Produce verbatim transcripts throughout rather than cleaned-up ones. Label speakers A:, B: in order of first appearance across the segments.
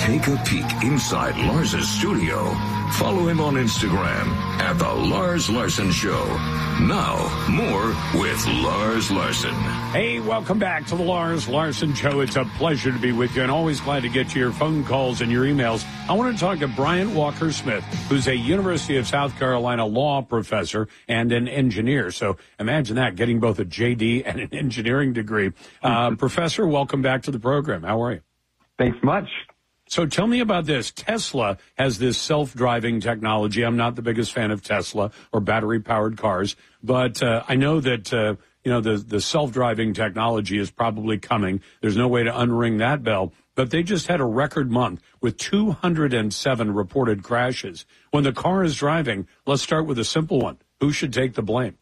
A: take a peek inside Lars's studio, follow him on Instagram at The Lars Larson Show. Now, more with Lars Larson.
B: Hey, welcome back to The Lars Larson Show. It's a pleasure to be with you, and always glad to get to your phone calls and your emails. I want to talk to Bryant Walker-Smith, who's a University of South Carolina law professor and an engineer. So imagine that, getting both a J D and an engineering degree. Uh, Professor, welcome back to the program. How are you?
C: Thanks much.
B: So tell me about this. Tesla has this self-driving technology. I'm not the biggest fan of Tesla or battery-powered cars, but uh, I know that, uh, you know, the, the self-driving technology is probably coming. There's no way to unring that bell. But they just had a record month with two hundred seven reported crashes. When the car is driving, let's start with a simple one. Who should take the blame?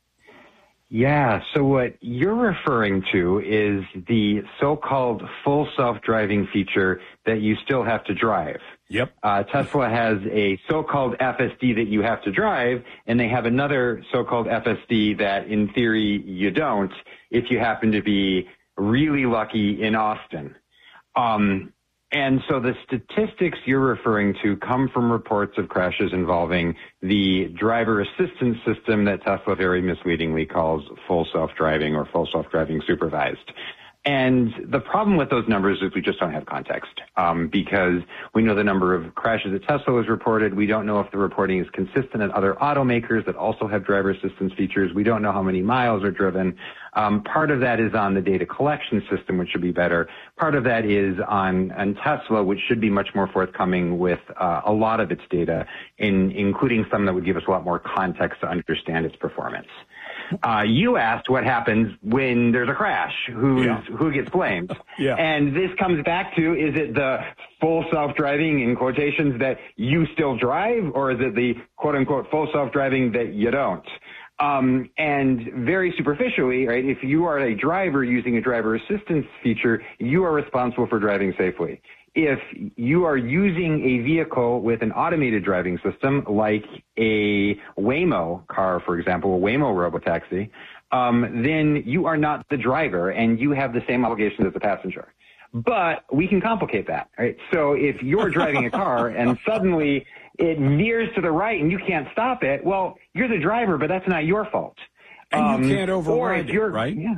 C: Yeah, so what you're referring to is the so-called full self-driving feature that you still have to drive.
B: Yep.
C: Uh, Tesla has a so-called F S D that you have to drive, and they have another so-called F S D that, in theory, you don't if you happen to be really lucky in Austin. Um, and so the statistics you're referring to come from reports of crashes involving the driver assistance system that Tesla very misleadingly calls full self-driving or full self-driving supervised. And the problem with those numbers is we just don't have context, um, because we know the number of crashes that Tesla has reported. We don't know if the reporting is consistent at other automakers that also have driver assistance features. We don't know how many miles are driven. Um, part of that is on the data collection system, which should be better. Part of that is on, on Tesla, which should be much more forthcoming with uh, a lot of its data, in, including some that would give us a lot more context to understand its performance. Uh, you asked what happens when there's a crash, who's, yeah. who gets blamed.
B: Yeah.
C: And this comes back to, is it the full self-driving, in quotations, that you still drive, or is it the quote-unquote full self-driving that you don't? Um, and very superficially, right, if you are a driver using a driver assistance feature, you are responsible for driving safely. If you are using a vehicle with an automated driving system, like a Waymo car, for example, a Waymo robotaxi, um, then you are not the driver and you have the same obligations as the passenger. But we can complicate that, right? So if you're driving a car and suddenly it veers to the right and you can't stop it, well, you're the driver, but that's not your fault.
B: And
C: um,
B: you can't override it, right?
C: Yeah.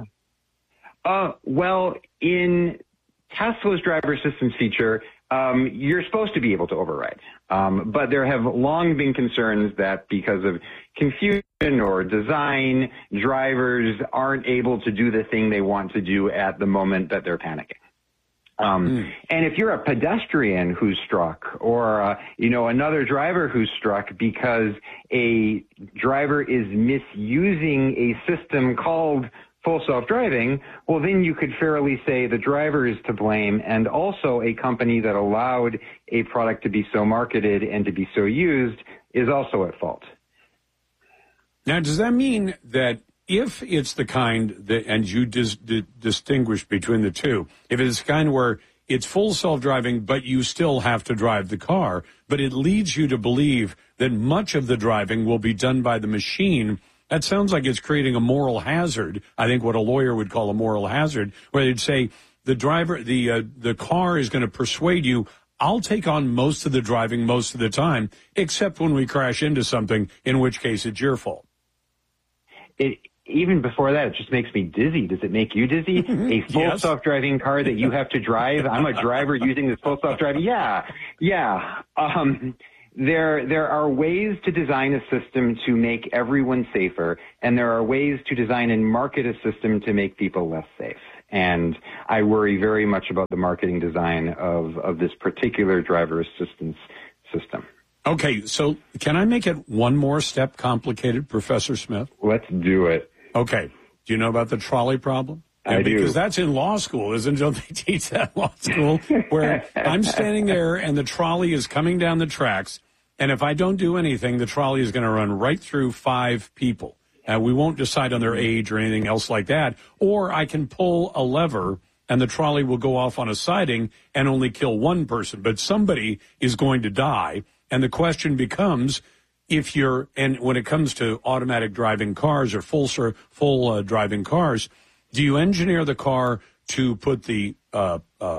C: Uh, well, in Tesla's driver assistance feature, um, you're supposed to be able to override. Um, but there have long been concerns that because of confusion or design, drivers aren't able to do the thing they want to do at the moment that they're panicking. Um, mm. And if you're a pedestrian who's struck, or, uh, you know, another driver who's struck because a driver is misusing a system called full self-driving, well, then you could fairly say the driver is to blame, and also a company that allowed a product to be so marketed and to be so used is also at fault.
B: Now, does that mean that if it's the kind that, and you dis, di, distinguish between the two, if it's the kind where it's full self-driving, but you still have to drive the car, but it leads you to believe that much of the driving will be done by the machine, that sounds like it's creating a moral hazard. I think what a lawyer would call a moral hazard, where they'd say the driver, the uh, the car is going to persuade you, I'll take on most of the driving most of the time, except when we crash into something, in which case it's your fault.
C: It, even before that, it just makes me dizzy. Does it make you dizzy? A full
B: Yes.
C: self-driving car that you have to drive? I'm a driver using this full self-driving. Yeah, yeah. Um, There, there are ways to design a system to make everyone safer, and there are ways to design and market a system to make people less safe. And I worry very much about the marketing design of, of this particular driver assistance system.
B: Okay, so can I make it one more step complicated, Professor Smith?
C: Let's do it.
B: Okay. Do you know about the trolley problem?
C: I
B: yeah, because
C: do.
B: that's in law school, isn't it? Don't they teach that in law school? Where I'm standing there and the trolley is coming down the tracks, and if I don't do anything, the trolley is going to run right through five people. Uh, we won't decide on their age or anything else like that. Or I can pull a lever and the trolley will go off on a siding and only kill one person. But somebody is going to die. And the question becomes, if you're, and when it comes to automatic driving cars or full, full uh, driving cars, do you engineer the car to put the uh, uh,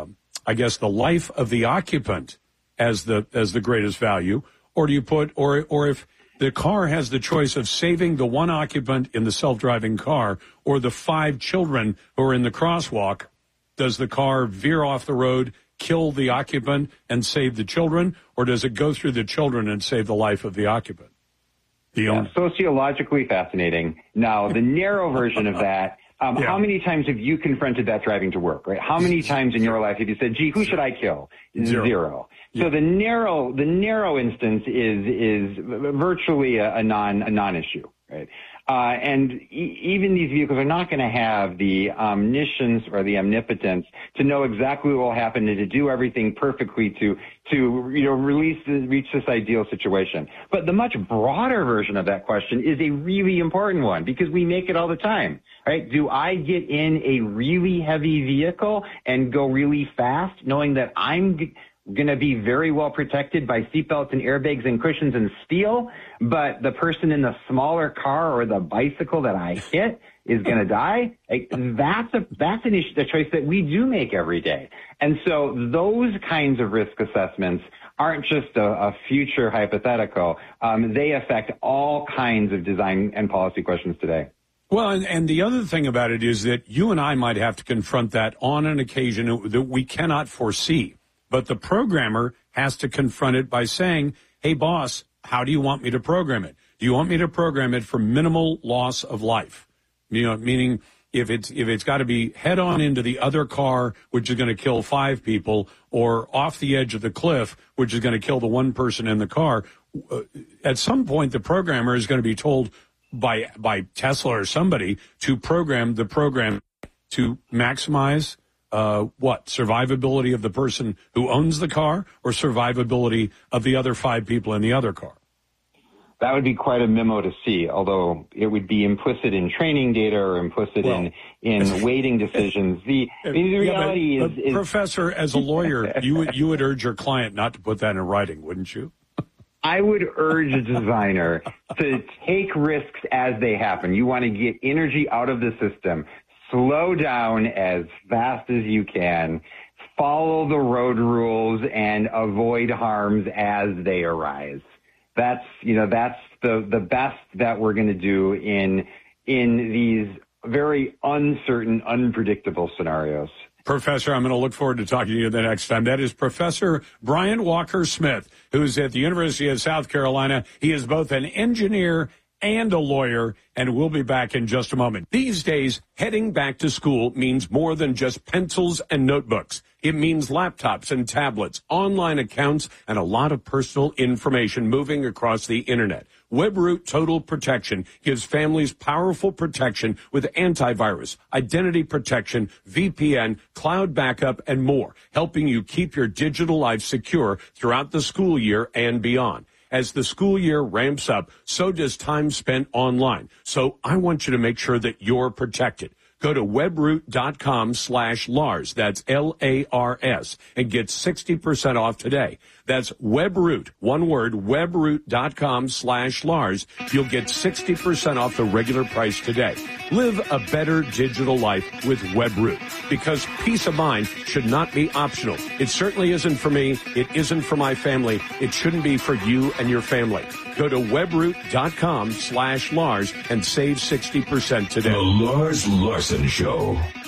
B: I guess, the life of the occupant as the as the greatest value, or do you put, or or if the car has the choice of saving the one occupant in the self-driving car or the five children who are in the crosswalk, does the car veer off the road, kill the occupant, and save the children, or does it go through the children and save the life of the occupant? The
C: yeah, sociologically fascinating. Now, the narrow version of that, um, yeah. how many times have you confronted that driving to work, right? How many times in your life have you said, gee, who should I kill? Zero. Zero. Yeah. So the narrow, the narrow instance is, is virtually a, a non, a non-issue, right? Uh, and e- even these vehicles are not going to have the omniscience or the omnipotence to know exactly what will happen and to do everything perfectly to, to, you know, release, reach this ideal situation. But the much broader version of that question is a really important one because we make it all the time, right? Do I get in a really heavy vehicle and go really fast knowing that I'm g- going to be very well protected by seatbelts and airbags and cushions and steel, but the person in the smaller car or the bicycle that I hit is going to die? Like, that's a that's an issue, a choice that we do make every day. And so those kinds of risk assessments aren't just a, a future hypothetical. Um, they affect all kinds of design and policy questions today.
B: Well, and, and the other thing about it is that you and I might have to confront that on an occasion that we cannot foresee. But the programmer has to confront it by saying, hey, boss, how do you want me to program it? Do you want me to program it for minimal loss of life? You know, meaning if it's if it's got to be head on into the other car, which is going to kill five people, or off the edge of the cliff, which is going to kill the one person in the car, uh, at some point the programmer is going to be told by by Tesla or somebody to program the program to maximize Uh, what, survivability of the person who owns the car or survivability of the other five people in the other car?
C: That would be quite a memo to see, although it would be implicit in training data or implicit well, in, in weighting decisions. The, the reality
B: yeah, but,
C: is,
B: but
C: is...
B: Professor, as a lawyer, you would, you would urge your client not to put that in writing, wouldn't you?
C: I would urge a designer to take risks as they happen. You want to get energy out of the system. Slow down as fast as you can, follow the road rules, and avoid harms as they arise. That's, you know, that's the, the best that we're going to do in, in these very uncertain, unpredictable scenarios.
B: Professor, I'm going to look forward to talking to you the next time. That is Professor Brian Walker-Smith, who's at the University of South Carolina. He is both an engineer and a lawyer, and we'll be back in just a moment. These days, heading back to school means more than just pencils and notebooks. It means laptops and tablets, online accounts, and a lot of personal information moving across the internet. WebRoot Total Protection gives families powerful protection with antivirus, identity protection, V P N, cloud backup, and more, helping you keep your digital life secure throughout the school year and beyond. As the school year ramps up, so does time spent online. So I want you to make sure that you're protected. Go to webroot.com slash Lars. That's L A R S, and get sixty percent off today. That's Webroot, one word, webroot.com slash Lars. You'll get sixty percent off the regular price today. Live a better digital life with Webroot, because peace of mind should not be optional. It certainly isn't for me. It isn't for my family. It shouldn't be for you and your family. Go to webroot.com slash Lars and save sixty percent today.
A: The Lars Larson Show.